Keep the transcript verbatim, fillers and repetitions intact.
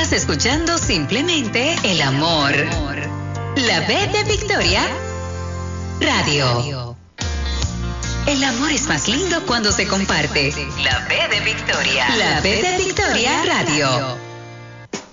Estás escuchando simplemente el amor. La B de Victoria Radio. El amor es más lindo cuando se comparte. La B de Victoria. La B de Victoria Radio.